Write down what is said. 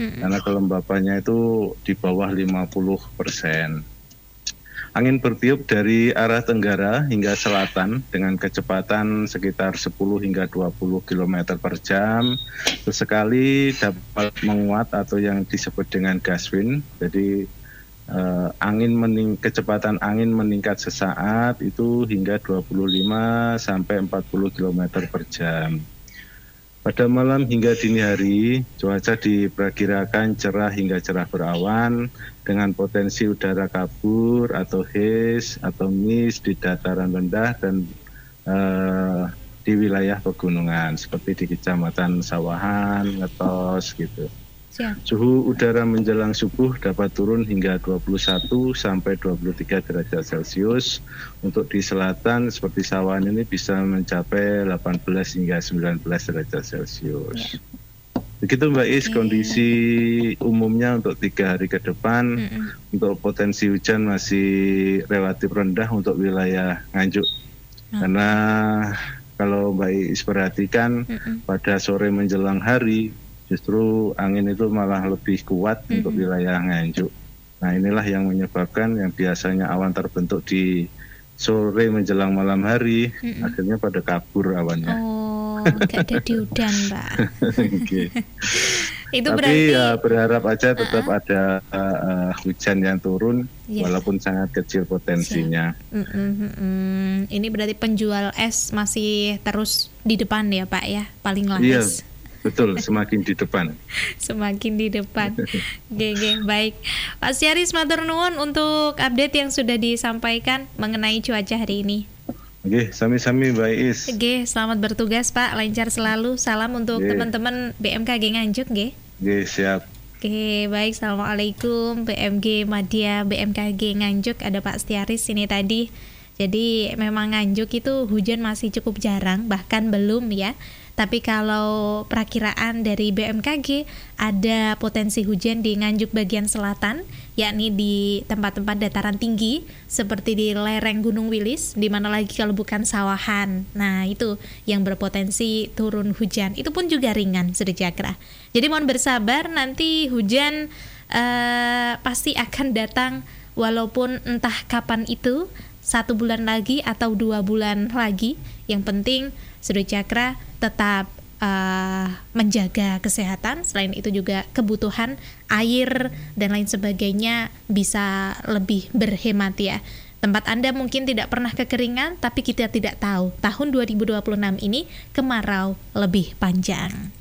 karena kelembapannya itu di bawah 50%. Angin bertiup dari arah tenggara hingga selatan dengan kecepatan sekitar 10 hingga 20 km per jam. Sesekali dapat menguat atau yang disebut dengan gust wind. Jadi kecepatan angin meningkat sesaat itu hingga 25 sampai 40 km per jam. Pada malam hingga dini hari, cuaca diperkirakan cerah hingga cerah berawan dengan potensi udara kabur atau haze atau mist di dataran rendah dan di wilayah pegunungan seperti di Kecamatan Sawahan, Ngetos gitu. Suhu udara menjelang subuh dapat turun hingga 21 sampai 23 derajat Celcius. Untuk di selatan seperti Sawahan ini bisa mencapai 18 hingga 19 derajat Celcius. Begitu Mbak Is, kondisi umumnya untuk 3 hari ke depan. Untuk potensi hujan masih relatif rendah untuk wilayah Nganjuk. Karena kalau Mbak Is perhatikan pada sore menjelang hari, justru angin itu malah lebih kuat untuk wilayah Nganjuk. Nah inilah yang menyebabkan yang biasanya awan terbentuk di sore menjelang malam hari, akhirnya pada kabur awannya. Oh, nggak jadi hujan, Pak. Okay. Itu tapi berarti ya berharap aja tetap ada hujan yang turun, walaupun sangat kecil potensinya. Ini berarti penjual es masih terus di depan ya Pak ya, paling laris. Iya. Betul, semakin di depan. Semakin di depan. Oke, baik. Pak Stiaris matur nuwun untuk update yang sudah disampaikan mengenai cuaca hari ini. Oke, sami-sami Mbak Is. Oke, selamat bertugas Pak, lancar selalu. Salam untuk teman-teman BMKG Nganjuk, nggih. Oke, siap. Oke, baik. Assalamualaikum BMG Madya BMKG Nganjuk, ada Pak Stiaris ini tadi. Jadi memang Nganjuk itu hujan masih cukup jarang, bahkan belum ya. Tapi kalau perakiraan dari BMKG ada potensi hujan di Nganjuk bagian selatan, yakni di tempat-tempat dataran tinggi seperti di lereng Gunung Wilis, di mana lagi kalau bukan Sawahan. Nah, itu yang berpotensi turun hujan. Itu pun juga ringan, Saudara Cakra. Jadi mohon bersabar, nanti hujan pasti akan datang walaupun entah kapan itu, 1 bulan lagi atau 2 bulan lagi. Yang penting Saudara Cakra tetap menjaga kesehatan, selain itu juga kebutuhan air dan lain sebagainya bisa lebih berhemat ya. Tempat Anda mungkin tidak pernah kekeringan, tapi kita tidak tahu tahun 2026 ini kemarau lebih panjang.